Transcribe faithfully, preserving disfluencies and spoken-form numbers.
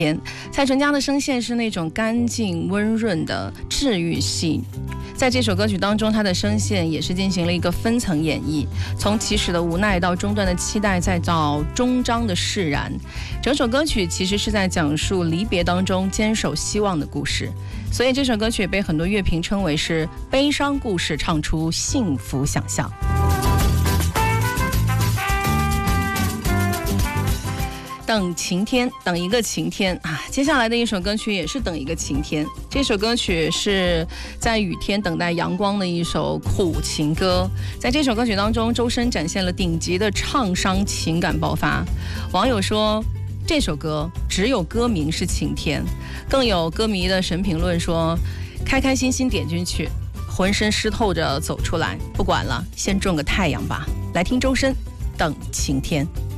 蔡淳佳的声线是那种干净温润的治愈系，在这首歌曲当中，他的声线也是进行了一个分层演绎，从起始的无奈到中段的期待，再到终章的释然。整首歌曲其实是在讲述离别当中坚守希望的故事，所以这首歌曲也被很多乐评称为是悲伤故事唱出幸福想象。等晴天，等一个晴天啊！接下来的一首歌曲也是等一个晴天。这首歌曲是在雨天等待阳光的一首苦情歌。在这首歌曲当中，周深展现了顶级的唱伤情感爆发。网友说，这首歌只有歌名是晴天，更有歌迷的神评论说，开开心心点进去，浑身湿透着走出来，不管了，先种个太阳吧。来听周深，等晴天。